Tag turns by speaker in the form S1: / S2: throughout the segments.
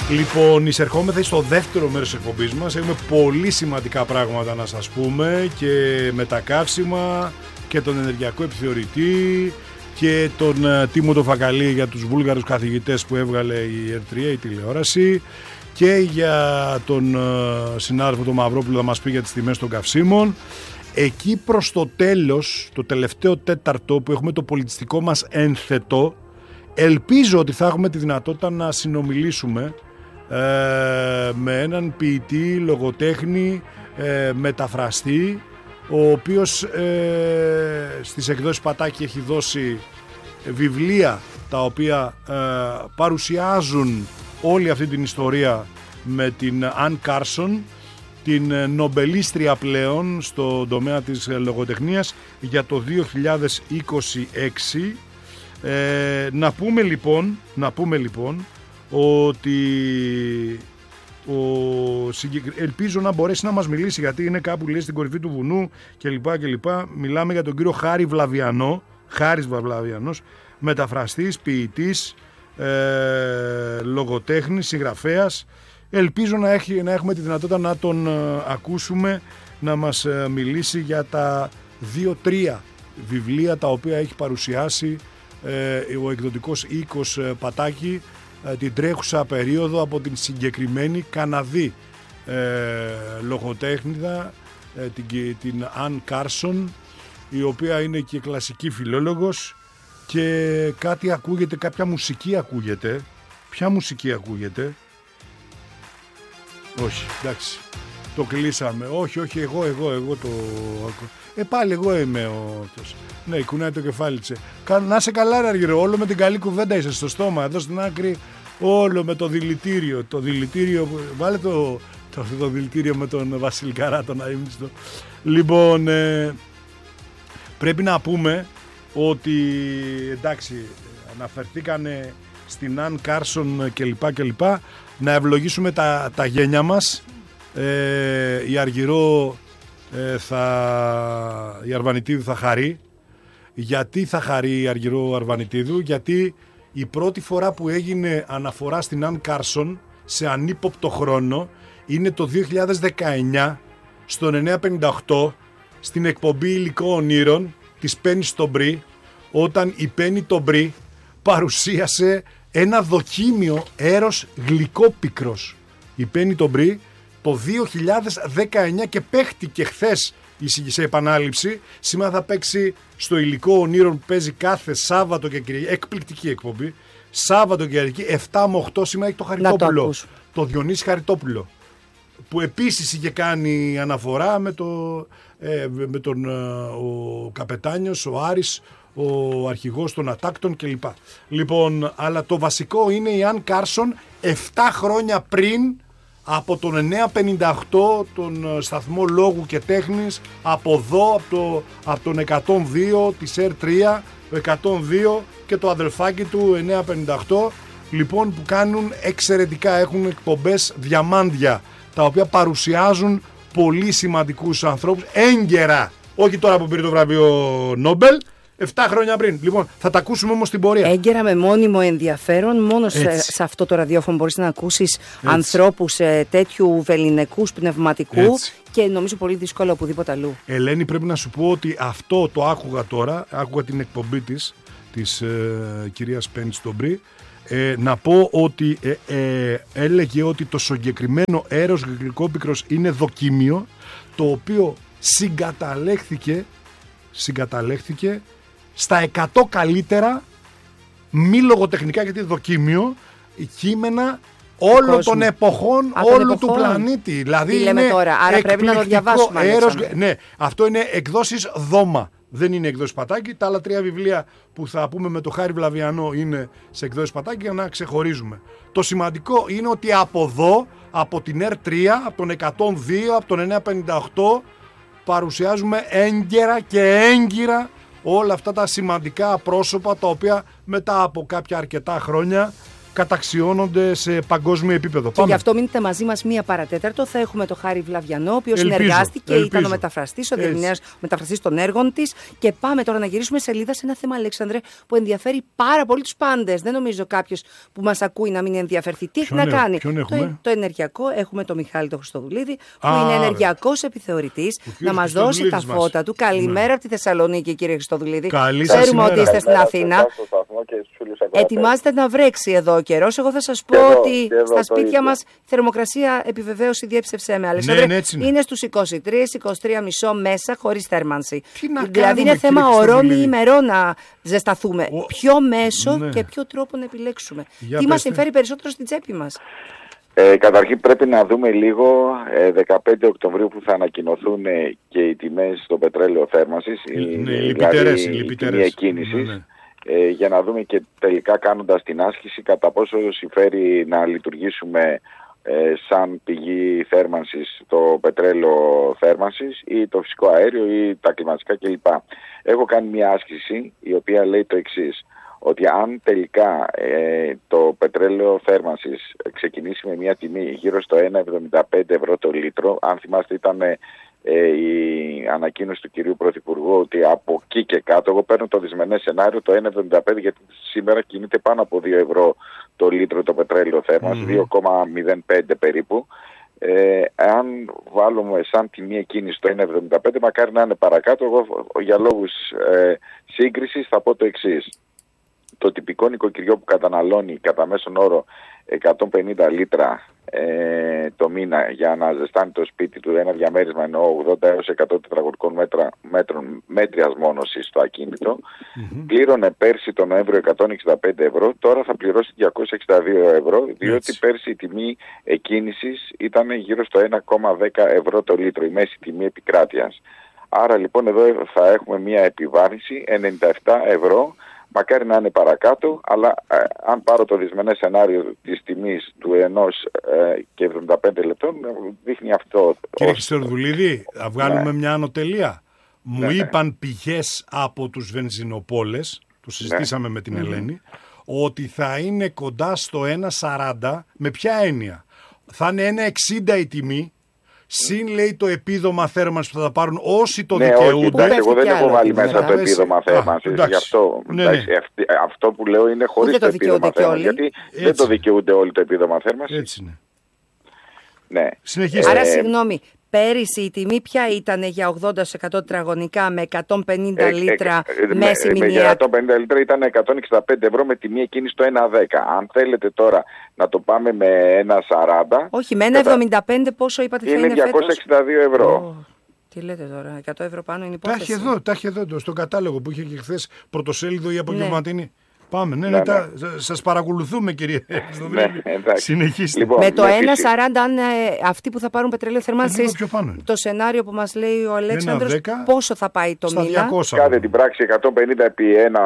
S1: Λοιπόν, εισερχόμεθα στο δεύτερο μέρος της εκπομπής μας. Έχουμε πολύ σημαντικά πράγματα να σας πούμε και με τα καύσιμα και τον ενεργειακό επιθεωρητή και τον Τίμο το Φακαλή για τους Βούλγαρους καθηγητές που έβγαλε η ΕΡΤΡΙΑ, η τηλεόραση, και για τον συνάδελφο τον Μαυρόπουλο θα μας πει για τις τιμές των καυσίμων. Εκεί προς το τέλος, το τελευταίο τέταρτο που έχουμε το πολιτιστικό μας ένθετο, ελπίζω ότι θα έχουμε τη δυνατότητα να συνομιλήσουμε με έναν ποιητή, λογοτέχνη, μεταφραστή, ο οποίος στις εκδόσεις Πατάκη έχει δώσει βιβλία τα οποία παρουσιάζουν όλη αυτή την ιστορία με την Αν Κάρσον, την νομπελίστρια πλέον στον τομέα της λογοτεχνίας για το 2026. Να πούμε λοιπόν ότι ελπίζω να μπορέσει να μας μιλήσει, γιατί είναι κάπου λέει στην κορυφή του βουνού κλπ. Μιλάμε για τον κύριο Χάρη Βλαβιανό, Χάρης Βλαβιανός, μεταφραστής, ποιητής, λογοτέχνης, συγγραφέας. Ελπίζω να έχουμε τη δυνατότητα να τον ακούσουμε να μας μιλήσει για τα 2-3 βιβλία τα οποία έχει παρουσιάσει ο εκδοτικός οίκος Πατάκη την τρέχουσα περίοδο από την συγκεκριμένη Καναδή λογοτέχνηδα, την Αν Κάρσον, η οποία είναι και κλασική φιλόλογος, και κάτι ακούγεται, κάποια μουσική ακούγεται. Ποια μουσική ακούγεται? Όχι, εντάξει, το κλείσαμε. Όχι, εγώ το... πάλι εγώ είμαι ο αυτός. Ναι, κουνάει το κεφάλι της. Να σε καλά ρε Αργυρό, όλο με την καλή κουβέντα είσαι στο στόμα, εδώ στην άκρη, όλο με το δηλητήριο. Το δηλητήριο, βάλε το δηλητήριο με τον Βασίλη Καρά, τον αείμνηστο. Λοιπόν, πρέπει να πούμε ότι, εντάξει, αναφερθήκανε στην Αν Κάρσον κλπ. Να ευλογήσουμε τα γένια μας. Η Αργυρό η Αρβανιτίδου θα χαρεί. Γιατί θα χαρεί η Αργυρό Αρβανιτίδου? Γιατί η πρώτη φορά που έγινε αναφορά στην Αν Κάρσον σε ανύποπτο χρόνο είναι το 2019 στο 958 στην εκπομπή Υλικό Ονείρων της Πέννη Στομπρί, όταν η Πέννη Τομπρί παρουσίασε ένα δοκίμιο έρος γλυκόπικρος. Η Πέννη Τομπρί το 2019 και παίχτηκε χθες σε επανάληψη. Σήμερα θα παίξει στο Υλικό Ονείρων που παίζει κάθε Σάββατο και Κυριακή. Εκπληκτική εκπομπή. Σάββατο και Κυριακή 7 με 8. Σήμερα έχει το Χαριτόπουλο. Το Διονύση Χαριτόπουλο. Που επίσης είχε κάνει αναφορά με τον ο Καπετάνιος, ο Άρης, ο αρχηγός των Ατάκτων κλπ. Λοιπόν, αλλά το βασικό είναι η Αν Κάρσον 7 χρόνια πριν, από τον 958, τον σταθμό λόγου και τέχνης, από εδώ, από τον 102 της ΕΡΤΡΙΑ, 102 και το αδελφάκι του 958, λοιπόν, που κάνουν εξαιρετικά, έχουν εκπομπές διαμάντια, τα οποία παρουσιάζουν πολύ σημαντικούς ανθρώπους έγκαιρα, όχι τώρα που πήρε το βραβείο Νόμπελ, 7 χρόνια πριν. Λοιπόν, θα τα ακούσουμε όμως στην πορεία.
S2: Έγκαιρα, με μόνιμο ενδιαφέρον. Μόνο σε αυτό το ραδιόφωνο μπορείς να ακούσεις ανθρώπους τέτοιου βεληνικούς πνευματικού, και νομίζω πολύ δύσκολο οπουδήποτε αλλού. Ελένη,
S1: πρέπει να σου πω ότι αυτό το άκουγα τώρα. Άκουγα την εκπομπή της κυρίας Πέννη Στομπρί. Να πω ότι έλεγε ότι το συγκεκριμένο έρος γλυκόπικρος είναι δοκίμιο, το οποίο συγκαταλέχθηκε στα 100 καλύτερα μη λογοτεχνικά, γιατί δοκίμιο, κείμενα όλων των εποχών, όλου του πλανήτη. Δηλαδή, τι λέμε τώρα, άρα πρέπει να το διαβάσουμε. Ναι, αυτό είναι εκδόσεις Δώμα. Δεν είναι εκδόσεις Πατάκη. Τα άλλα 3 βιβλία που θα πούμε με το Χάρη Βλαβιανό είναι σε εκδόσεις Πατάκη, για να ξεχωρίζουμε. Το σημαντικό είναι ότι από εδώ, από την ΕΡΤΡΙΑ, από τον 102, από τον 958, παρουσιάζουμε έγκαιρα και έγκυρα όλα αυτά τα σημαντικά πρόσωπα, τα οποία μετά από κάποια αρκετά χρόνια καταξιώνονται σε παγκόσμιο επίπεδο.
S2: Και γι' αυτό μείνετε μαζί μας 1 παρατέταρτο. Θα έχουμε τον Χάρη Βλαβιανό, ο οποίος συνεργάστηκε, ήταν ο μεταφραστής, ο διερμηνέας, ο μεταφραστής των έργων της. Και πάμε τώρα να γυρίσουμε σελίδα σε ένα θέμα, Αλέξανδρε, που ενδιαφέρει πάρα πολύ τους πάντες. Δεν νομίζω κάποιος που μας ακούει να μην ενδιαφερθεί. Τι έχει να κάνει. Το ενεργειακό, έχουμε τον Μιχάλη τον Χριστοδουλίδη, που είναι ενεργειακός επιθεωρητής, να μας δώσει τα φώτα του. Καλημέρα από τη Θεσσαλονίκη, κύριε Χριστοδουλίδη. Ξέρουμε ότι είστε στην Αθήνα. Ετοιμάζεται να βρέξει εδώ ο καιρός. Εγώ θα σας πω ότι στα σπίτια μας η θερμοκρασία, επιβεβαίωση, διέψευσέ με, Αλέξανδρε, είναι στους 23-23,5 μέσα, χωρίς θέρμανση. Δηλαδή είναι θέμα ωρών ή ημερών να ζεσταθούμε. Ποιο μέσο και ποιο τρόπο να επιλέξουμε. Τι μας συμφέρει περισσότερο στην τσέπη μας.
S3: Καταρχήν πρέπει να δούμε λίγο 15 Οκτωβρίου που θα ανακοινωθούν και οι τιμές στο πετρέλαιο θέρμανσης,
S1: λυπητερές,
S3: η τιμή εκκίνησης, για να δούμε και τελικά κάνοντας την άσκηση κατά πόσο συμφέρει να λειτουργήσουμε σαν πηγή θέρμανσης το πετρέλαιο θέρμανσης ή το φυσικό αέριο ή τα κλιματικά κλπ. Έχω κάνει μια άσκηση η οποία λέει το εξής, ότι αν τελικά το πετρέλαιο θέρμανσης ξεκινήσει με μια τιμή γύρω στο 1,75 ευρώ το λίτρο, αν θυμάστε ήταν η ανακοίνωση του κυρίου Πρωθυπουργού ότι από εκεί και κάτω, εγώ παίρνω το δυσμενές σενάριο το 1,75 γιατί σήμερα κινείται πάνω από 2 ευρώ το λίτρο το πετρέλαιο θέρμανσης, 2,05 περίπου. Αν βάλουμε σαν τιμή εκείνη το 1,75, μακάρι να είναι παρακάτω, εγώ για λόγους σύγκρισης θα πω το εξής. Το τυπικό νοικοκυριό που καταναλώνει κατά μέσον όρο 150 λίτρα το μήνα για να ζεστάνει το σπίτι του, ένα διαμέρισμα εννοώ 80 έως 100 τετραγωνικών μέτρων μέτριας μόνωσης στο ακίνητο, πλήρωνε πέρσι τον Νοέμβριο 165 ευρώ, τώρα θα πληρώσει 262 ευρώ, διότι πέρσι η τιμή εκκίνησης ήταν γύρω στο 1,10 ευρώ το λίτρο, η μέση τιμή επικράτειας. Άρα λοιπόν εδώ θα έχουμε μια επιβάρυνση 97 ευρώ, μακάρι να είναι παρακάτω, αλλά αν πάρω το δυσμενές σενάριο της τιμής του 1,75 λεπτών, δείχνει αυτό.
S1: Κύριε Χριστοδουλίδη, θα βγάλουμε μια ανωτελεία. Μου είπαν πηγές από τους βενζινοπόλες, το συζητήσαμε με την Ελένη, ότι θα είναι κοντά στο 1,40. Με ποια έννοια? Θα είναι 1,60 η τιμή, συν λέει το επίδομα θέρμανσης που θα πάρουν όσοι το δικαιούνται.
S3: Εγώ δεν έχω βάλει μέσα το επίδομα θέρμανσης. Γι' αυτό, αυτό που λέω είναι χωρίς το επίδομα θέρμανσης. Γιατί δεν το δικαιούνται όλοι το επίδομα θέρμανσης.
S1: Έτσι είναι.
S3: Ναι.
S1: Συνεχίστε.
S2: Άρα συγγνώμη, πέρυσι η τιμή ποια ήταν για 80% τετραγωνικά με 150 λίτρα μέση μηνιαία?
S3: Για 150 λίτρα ήταν 165 ευρώ με τιμή εκείνη στο 1,10. Αν θέλετε τώρα να το πάμε με 1,40.
S2: Όχι, με 1,75 πόσο είπατε θα είναι φέτος?
S3: Είναι 262 ευρώ.
S2: Τι λέτε τώρα, 100 ευρώ πάνω είναι υπόθεση.
S1: Τα έχει εδώ στον κατάλογο που είχε και χθες πρωτοσέλιδο η απογευματινή. Πάμε, σας παρακολουθούμε κύριε. Συνεχίστε.
S3: Λοιπόν,
S2: με το 1,40 αν αυτοί που θα πάρουν πετρέλαιο θερμάνσης, το σενάριο που μας λέει ο Αλέξανδρος, πόσο θα πάει το μήνα?
S3: Κάντε την πράξη 150 επί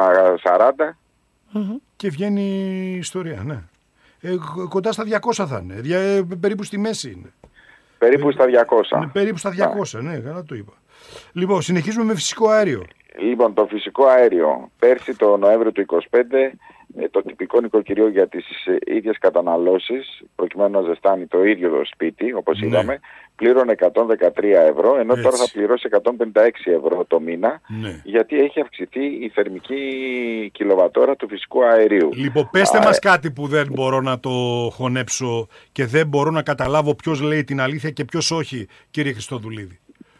S3: 1,40.
S1: Και βγαίνει η ιστορία, ναι. Κοντά στα 200 θα είναι, περίπου στη μέση είναι.
S3: Περίπου στα 200.
S1: Περίπου στα 200, ναι, καλά το είπα. Λοιπόν, συνεχίζουμε με φυσικό αέριο.
S3: Λοιπόν, το φυσικό αέριο, πέρσι το Νοέμβριο του 2025, το τυπικό νοικοκυριό για τις ίδιες καταναλώσεις, προκειμένου να ζεστάνει το ίδιο το σπίτι, όπως είδαμε, πλήρωνε 113 ευρώ, ενώ τώρα θα πληρώσει 156 ευρώ το μήνα, γιατί έχει αυξηθεί η θερμική κιλοβατόρα του φυσικού αερίου.
S1: Λοιπόν, πέστε μας κάτι που δεν μπορώ να το χωνέψω και δεν μπορώ να καταλάβω ποιος λέει την αλήθεια και ποιος όχι, κύριε Χριστοδουλίδη.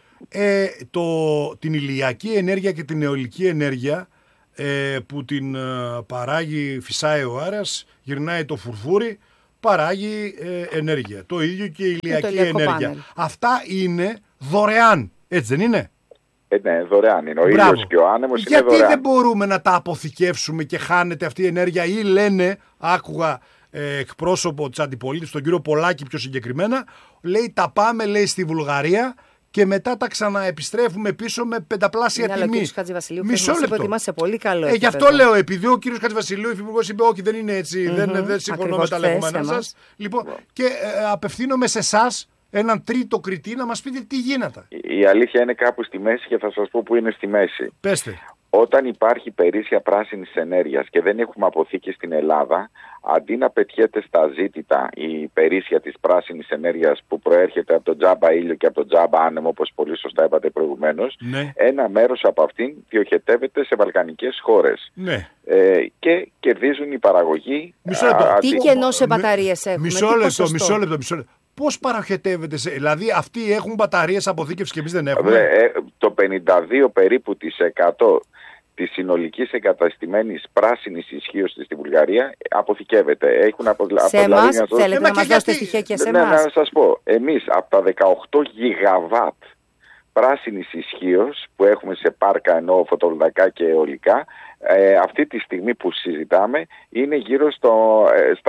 S1: Την ηλιακή ενέργεια και την αιωλική ενέργεια που την παράγει, φυσάει ο αέρας, γυρνάει το φουρφούρι, παράγει ενέργεια. Το ίδιο και η ηλιακή ενέργεια. Πάνελ. Αυτά είναι δωρεάν, έτσι δεν είναι?
S3: Ναι, δωρεάν είναι. Ο ήλιος και ο άνεμος είναι δωρεάν.
S1: Γιατί δεν μπορούμε να τα αποθηκεύσουμε και χάνεται αυτή η ενέργεια? Ή λένε, άκουγα εκπρόσωπο της αντιπολίτευσης, τον κύριο Πολάκη πιο συγκεκριμένα, λέει τα πάμε λέει στη Βουλγαρία και μετά τα ξαναεπιστρέφουμε πίσω με πενταπλάσια τιμή.
S2: Ο κύριος Χατζηβασιλείου μας σε πολύ καλό επίπεδο.
S1: Γι' αυτό λέω, επειδή ο κύριος Χατζηβασιλείου, ο υφυπουργός, είπε όχι δεν είναι έτσι, δεν συμφωνώ με τα λεγόμενά σας. Λοιπόν, και απευθύνομαι σε εσάς, έναν τρίτο κριτή, να μας πείτε τι γίνεται.
S3: Η αλήθεια είναι κάπου στη μέση και θα σας πω που είναι στη μέση.
S1: Πέστε.
S3: Όταν υπάρχει περίσσια πράσινης ενέργειας και δεν έχουμε αποθήκες στην Ελλάδα, αντί να πετιέται στα ζήτητα η περίσσια της πράσινης ενέργειας που προέρχεται από τον τζάμπα ήλιο και από τον τζάμπα άνεμο, όπως πολύ σωστά είπατε προηγουμένως, ναι. Ένα μέρος από αυτήν διοχετεύεται σε βαλκανικές χώρες.
S1: Ναι.
S3: Και κερδίζουν οι παραγωγοί.
S2: Τι κενό σε μπαταρίες έχουμε?
S1: Μισό λεπτό. Πώς παραχετεύεται, δηλαδή αυτοί έχουν μπαταρίες αποθήκευσης και εμείς δεν έχουμε?
S3: Το 52 περίπου της 100 της συνολικής εγκαταστημένης πράσινης ισχύως στη Βουλγαρία αποθηκεύεται.
S2: Σε εμάς θέλετε να μας δώσετε στοιχεία και σε εμάς?
S3: Ναι, να σας πω. Εμείς από τα 18 γιγαβάτ πράσινης ισχύως που έχουμε σε πάρκα, ενώ φωτοβολταϊκά και αιωλικά, αυτή τη στιγμή που συζητάμε είναι γύρω στο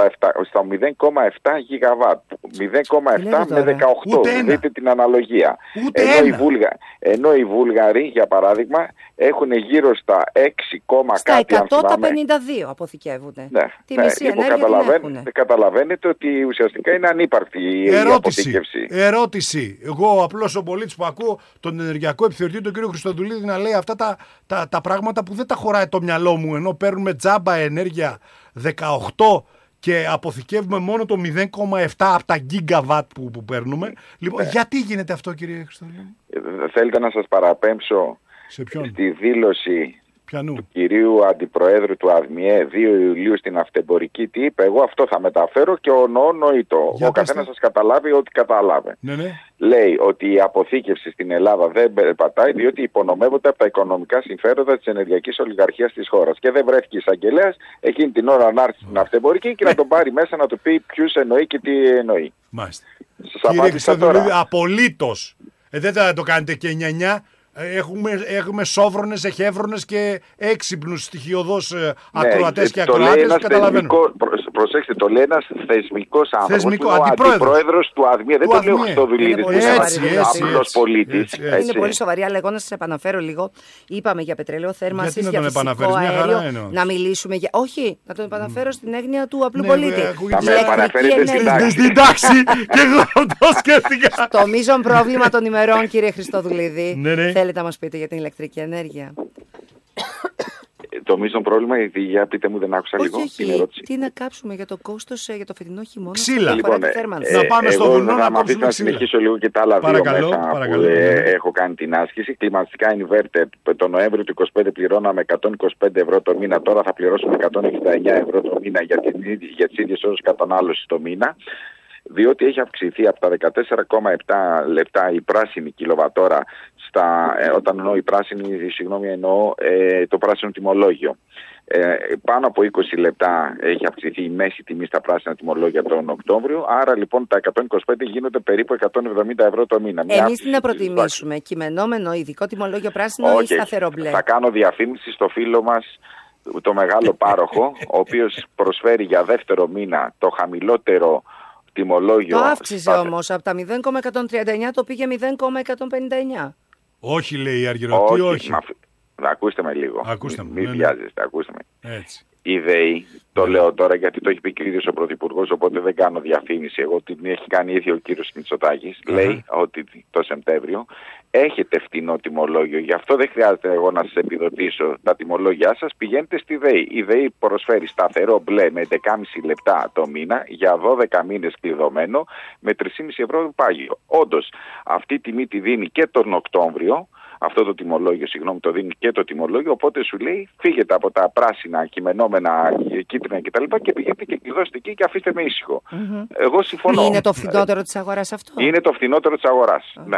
S3: 0,7 γιγαβάτ. 0,7 με 18. Δείτε την αναλογία. Ενώ οι Βούλγαροι, για παράδειγμα, έχουν γύρω στα 6,
S2: στα 100 τα 52 αποθηκεύονται.
S3: Ναι,
S2: τη μισή ενέργεια
S3: καταλαβαίνετε ότι ουσιαστικά είναι ανύπαρκτη η αποθήκευση.
S1: Ερώτηση. Εγώ απλώς ο πολίτης που ακούω τον ενεργειακό επιθεωρητή, τον κύριο Χριστοδουλίδη, να λέει αυτά τα πράγματα που δεν τα χωράει το μυαλό μου, ενώ παίρνουμε τζάμπα ενέργεια 18 και αποθηκεύουμε μόνο το 0,7 από τα γίγαβατ που παίρνουμε. Λοιπόν, γιατί γίνεται αυτό, κύριε Χριστοδουλίδη?
S3: Θέλετε να σας παραπέμψω στη δήλωση του κυρίου Αντιπροέδρου του ΑΔΜΙΕ 2 Ιουλίου στην Αυτεμπορική? Τι είπε? Εγώ αυτό θα μεταφέρω και νοήτο. Ο καθένας σας καταλάβει ό,τι κατάλαβε.
S1: Ναι.
S3: Λέει ότι η αποθήκευση στην Ελλάδα δεν πατάει διότι υπονομεύονται από τα οικονομικά συμφέροντα της ενεργειακής ολιγαρχίας της χώρας. Και δεν βρέθηκε εισαγγελέας εκείνη την ώρα να έρθει στην Αυτεμπορική και να τον πάρει μέσα να του πει ποιους εννοεί και τι εννοεί.
S1: Μάλιστα.
S3: Σας απάντησα τώρα.
S1: Απολύτως. Δεν θα το κάνετε και 9-9. Έχουμε σόβρονες, εχεύρονες και έξυπνους στοιχειοδός ακροατές και ακροάτες.
S3: Προσέξτε, το λέει ένας θεσμικός άνθρωπος, ο αντιπρόεδρος του ΑΔΜΙΕ. Δεν το λέει ο Χριστοδουλίδης, που είναι απλός πολίτης.
S2: Είναι πολύ σοβαρή, αλλά εγώ να σας επαναφέρω λίγο. Είπαμε για πετρέλαιο θέρμανσης, για φυσικό αέριο. Να μιλήσουμε για... Όχι, να τον επαναφέρω στην έγνοια του απλού πολίτη.
S3: Να με επαναφέρετε
S1: στην τάξη και εγώ αυτό σκέφτηκα.
S2: Το μείζον πρόβλημα των ημερών, κύριε Χριστοδουλίδη. Θέλετε να μας πείτε για την ηλεκτρική ενέργεια?
S3: Το μείζον πρόβλημα, για πείτε μου, δεν άκουσα λίγο την ερώτηση.
S2: Τι να κάψουμε για το κόστος για το φετινό χειμώνα?
S1: Ξύλα.
S3: Λοιπόν,
S1: να πάμε στο βουνό να κόψουμε
S3: να συνεχίσω λίγο και τα άλλα δύο μέσα που έχω κάνει την άσκηση. Κλιματιστικά inverter, το Νοέμβριο του 2025 πληρώναμε 125 ευρώ το μήνα, τώρα θα πληρώσουμε 169 ευρώ το μήνα για τις ίδιες ώρες κατανάλωσης το μήνα. Διότι έχει αυξηθεί από τα 14,7 λεπτά η πράσινη κιλοβατόρα όταν εννοώ η πράσινη, εννοώ το πράσινο τιμολόγιο. Πάνω από 20 λεπτά έχει αυξηθεί η μέση τιμή στα πράσινα τιμολόγια τον Οκτώβριο, άρα λοιπόν τα 125 γίνονται περίπου 170 ευρώ το μήνα.
S2: Εμείς τι να προτιμήσουμε, κειμενόμενο ειδικό τιμολόγιο πράσινο ή σταθερό μπλε?
S3: Θα κάνω διαφήμιση στο φίλο μας, το μεγάλο πάροχο, ο οποίος προσφέρει για δεύτερο μήνα το χαμηλότερο τιμολόγιο.
S2: Το αύξησε όμως, από τα 0,139 το πήγε 0,159.
S1: Όχι, λέει η Αργυρωτή, όχι.
S3: Ακούστε με λίγο. Μην βιάζεστε, ακούστε με.
S1: Έτσι.
S3: Η ΔΕΗ, το λέω τώρα γιατί το έχει πει και ο ίδιος ο Πρωθυπουργός, οπότε δεν κάνω διαφήμιση. Εγώ την έχει κάνει ήδη ο κύριος Μητσοτάκης. Λέει ότι το Σεπτέμβριο έχετε φτηνό τιμολόγιο, γι' αυτό δεν χρειάζεται εγώ να σας επιδοτήσω τα τιμολόγια σας. Πηγαίνετε στη ΔΕΗ. Η ΔΕΗ προσφέρει σταθερό μπλε με 11,5 λεπτά το μήνα για 12 μήνες κλειδωμένο με 3,5 ευρώ πάγιο. Όντως, αυτή η τιμή τη δίνει και τον Οκτώβριο. Αυτό το τιμολόγιο, το δίνει και το τιμολόγιο, οπότε σου λέει φύγετε από τα πράσινα, κειμενόμενα, κίτρινα κτλ. Και πηγαίνετε και κλειδώστε εκεί και αφήστε με ήσυχο. Εγώ συμφωνώ.
S2: Είναι το φθηνότερο της αγοράς αυτό?
S3: Είναι το φθηνότερο της αγοράς, ναι.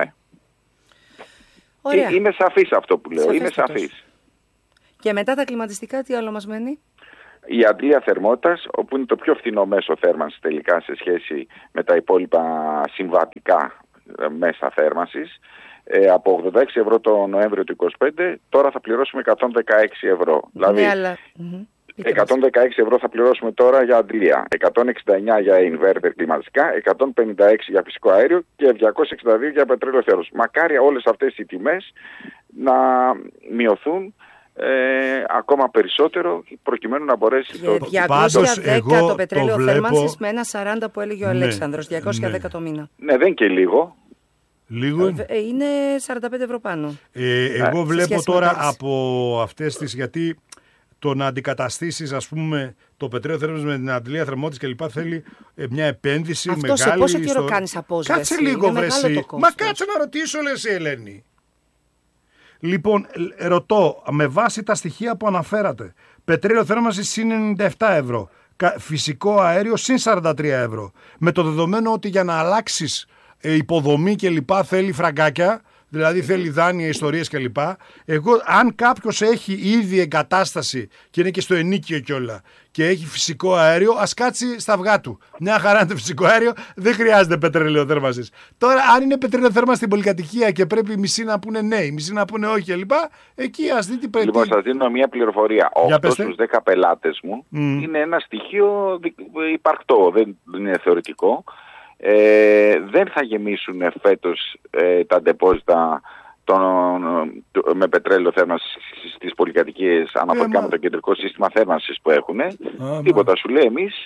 S2: Ωραία.
S3: Είναι σαφής αυτό που λέω, είναι σαφής.
S2: Και μετά τα κλιματιστικά, τι άλλο μας μένει?
S3: Η αντλία θερμότητας, όπου είναι το πιο φθηνό μέσο θέρμανσης τελικά σε σχέση με τα υπόλοιπα συμβατικά μέσα θέρμανσης. Από 86 ευρώ το Νοέμβριο του 2025, τώρα θα πληρώσουμε 116 ευρώ. Δηλαδή,
S2: ναι, αλλά...
S3: 116 ευρώ θα πληρώσουμε τώρα για αντλία, 169 για inverter κλιματιστικά, 156 για φυσικό αέριο και 262 για πετρέλαιο θέρμανσης. Μακάρι όλες αυτές οι τιμές να μειωθούν ακόμα περισσότερο προκειμένου να μπορέσει
S2: το 210 το πετρέλαιο θέρμανσης με 1,40 που έλεγε ο Αλέξανδρος, 210 το μήνα.
S3: Ναι, δεν και λίγο.
S1: Λίγο.
S2: Είναι 45 ευρώ πάνω.
S1: Εγώ βλέπω τώρα από αυτές τις, γιατί το να αντικαταστήσεις, ας πούμε, το πετρέλαιο θέρμανσης με την αντλία θερμότητας και λοιπά θέλει μια επένδυση
S2: αυτό
S1: μεγάλη.
S2: Σε πόσο καιρό κάνεις απόσβεση?
S1: Κάτσε λίγο βρεσί. Μα κάτσε να ρωτήσω, λες, η Ελένη. Λοιπόν, ρωτώ, με βάση τα στοιχεία που αναφέρατε, πετρέλαιο θέρμανσης συν 97 ευρώ, φυσικό αέριο συν 43 ευρώ, με το δεδομένο ότι για να αλλάξεις υποδομή και λοιπά θέλει φραγκάκια, δηλαδή θέλει δάνεια, ιστορίες κλπ. Εγώ, αν κάποιος έχει ήδη εγκατάσταση και είναι και στο ενίκιο κιόλα και έχει φυσικό αέριο, ας κάτσει στα αυγά του. Μια χαρά είναι το φυσικό αέριο, δεν χρειάζεται πετρέλαιο θέρμανσης. Τώρα, αν είναι πετρέλαιο θέρμανσης στην πολυκατοικία και πρέπει οι μισοί να πούνε ναι, οι μισοί να πούνε όχι κλπ., εκεί ας δει τι πρέπει. Λοιπόν,
S3: σας δίνω μια πληροφορία. 8 στους 10 πελάτες μου είναι ένα στοιχείο υπαρκτό, δεν είναι θεωρητικό. Δεν θα γεμίσουν φέτος τα ντεπόζιτα με πετρέλαιο θέρμανσης στις πολυκατοικίες αναφορικά με το κεντρικό σύστημα θέρμανσης που έχουν. Τίποτα, σου λέει, εμείς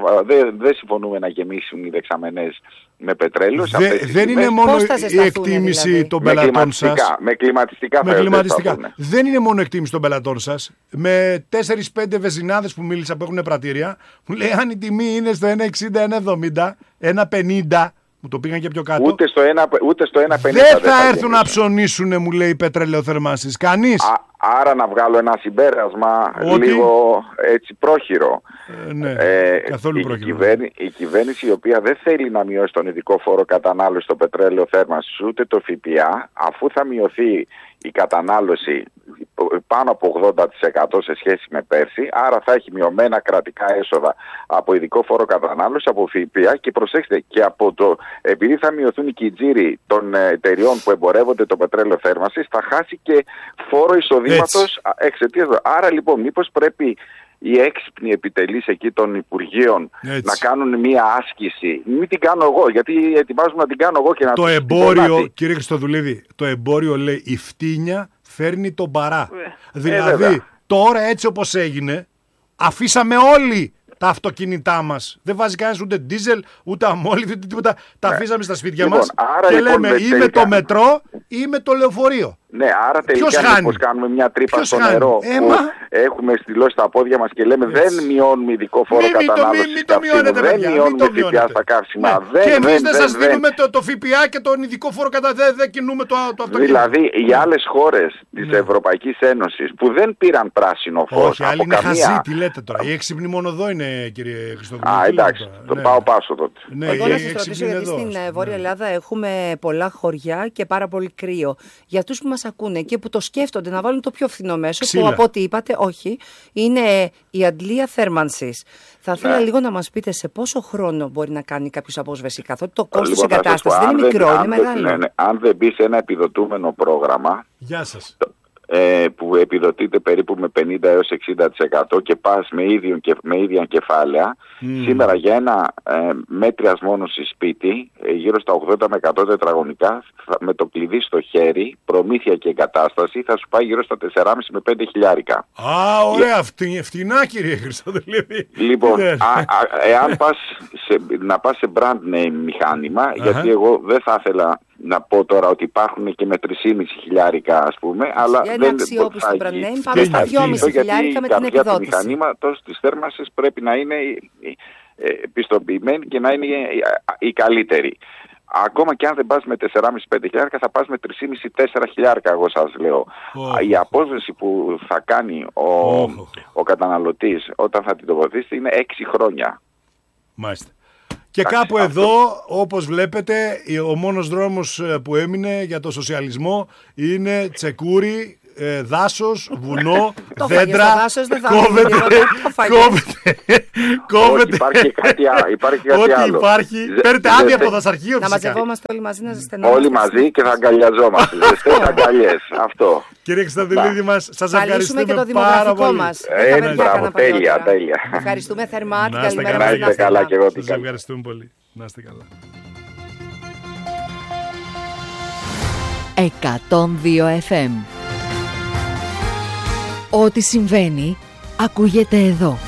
S3: δεν συμφωνούμε να γεμίσουν οι δεξαμενές με πετρέλαιο.
S1: Δεν είναι μόνο η εκτίμηση δηλαδή των πελατών σας.
S3: Με κλιματιστικά.
S1: Δεν είναι μόνο η εκτίμηση των πελατών σας. Με 4-5 βεζινάδες που μίλησα που έχουν πρατήρια, μου λέει αν η τιμή είναι στο 1,60, 1,70, 1,50. Μου το πήγαν και πιο κάτω.
S3: Ούτε στο 1,50
S1: δεν θα έρθουν να ψωνίσουν, μου λέει, πετρέλαιο θερμάνσης. Κανείς.
S3: Άρα να βγάλω ένα συμπέρασμα λίγο έτσι πρόχειρο.
S1: Ναι, καθόλου πρόχειρο.
S3: Η κυβέρνηση, η οποία δεν θέλει να μειώσει τον ειδικό φόρο κατανάλωση στο πετρέλαιο θέρμανσης ούτε το ΦΠΑ, αφού θα μειωθεί η κατανάλωση πάνω από 80% σε σχέση με πέρσι, άρα θα έχει μειωμένα κρατικά έσοδα από ειδικό φόρο κατανάλωση, από ΦΠΑ και προσέξτε και από επειδή θα μειωθούν οι κιτζίροι των εταιριών που εμπορεύονται το πετρέλαιο θέρμανσης, θα χάσει και φόρο εισοδήματος εξαιτίας. Άρα λοιπόν μήπως πρέπει οι έξυπνοι επιτελείς εκεί των Υπουργείων να κάνουν μία άσκηση. Μην την κάνω εγώ, γιατί ετοιμάζομαι να την κάνω εγώ και να
S1: το εμπόριο, κύριε Χριστοδουλίδη, το εμπόριο λέει η φτύνια φέρνει τον παρά. Δηλαδή τώρα έτσι όπως έγινε, αφήσαμε όλοι τα αυτοκίνητά μας. Δεν βάζει κανένας ούτε ντίζελ, ούτε αμόλυβδη, ούτε τίποτα. Τα αφήσαμε στα σπίτια μας και λέμε ή με το μετρό ή με το λεωφορείο.
S3: Ναι, άρα τελικά μήπως κάνουμε μια τρύπα στο νερό που έχουμε στυλώσει τα πόδια μας και λέμε δεν μειώνουμε ειδικό φόρο κατανάλωσης καυσίμου, δεν μειώνουμε ΦΠΑ στα καύσιμα.
S1: Και εμείς δεν σας δίνουμε το ΦΠΑ και τον ειδικό φόρο δεν κινούμε το αυτοκίνητο.
S3: Δηλαδή οι άλλες χώρες της Ευρωπαϊκής Ένωσης που δεν πήραν πράσινο φως.
S1: Όχι, άλλοι είναι χαζοί, τι λέτε τώρα. Οι έξυπνοι μόνο εδώ είναι, κύριε Χριστοδουλίδη.
S3: Εντάξει, το πάω πάσο τότε.
S2: Εγώ να σας ρωτήσω, γιατί στην Βόρεια Ελλάδα έχουμε πολλά χωριά και πάρα πολύ κρύο. Για αυτούς που μας ακούνε και που το σκέφτονται να βάλουν το πιο φθηνό μέσο, που από ό,τι είπατε, όχι, είναι η αντλία θέρμανσης. Θα ήθελα λίγο να μας πείτε σε πόσο χρόνο μπορεί να κάνει κάποιος απόσβεση, καθότι το κόστος εγκατάστασης δεν είναι μικρό, είναι μεγάλο.
S3: Αν δεν μπει σε ένα επιδοτούμενο πρόγραμμα.
S1: Γεια σας.
S3: Που επιδοτείται περίπου με 50 έως 60% και πας με ίδια κεφάλαια. Σήμερα για ένα μέτριας μόνωσης σπίτι, γύρω στα 80 με 100 τετραγωνικά, με το κλειδί στο χέρι, προμήθεια και εγκατάσταση, θα σου πάει γύρω στα 4,5 με 5 χιλιάρικα.
S1: Ωραία, φτηνά, κύριε Χριστοδουλίδη.
S3: Λοιπόν, εάν να πας σε brand name μηχάνημα, γιατί εγώ δεν θα ήθελα να πω τώρα ότι υπάρχουν και με 3,5 χιλιάρικα, ας πούμε, αλλά δεν
S2: αξιόπιστο brand name, πάμε στα 2,5 χιλιάρικα με την εκδότηση. Γιατί η
S3: μηχανήματος της θέρμανσης πρέπει να είναι πιστοποιημένη και να είναι η καλύτερη. Ακόμα και αν δεν πας με 4,5-5 χιλιάρικα, θα πας με 3,5-4 χιλιάρικα, εγώ σας λέω. Η απόσβεση που θα κάνει ο καταναλωτής όταν θα την τοποθετήσει είναι 6 χρόνια.
S1: Μάλιστα. Και κάπου εδώ, όπως βλέπετε, ο μόνος δρόμος που έμεινε για το σοσιαλισμό είναι τσεκούρι, δάσος, βουνό, δέντρα, κόβεται.
S3: Υπάρχει κάτι άλλο.
S1: Υπάρχει. Παίρνετε άδεια από δασαρχείο
S2: φυσικά. Να μαζευόμαστε όλοι μαζί, να ζεστενόμαστε.
S3: Όλοι μαζί και θα αγκαλιαζόμαστε. Ζεστές αγκαλιές. Αυτό.
S1: Κύριε Χριστοδουλίδη μας, σας ευχαριστούμε πάρα πολύ.
S3: Μπράβο, τέλεια.
S2: Ευχαριστούμε θερμά.
S3: Να είστε καλά και εγώ.
S1: Σας ευχαριστούμε πολύ. Να είστε καλά.
S4: 102 FM. Ό,τι συμβαίνει, ακούγεται εδώ.